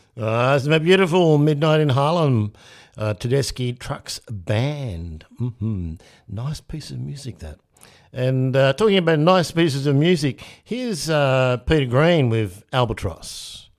It's my beautiful Midnight in Harlem, Tedeschi Trucks Band. Nice piece of music, that. And talking about nice pieces of music, here's Peter Green with Albatross.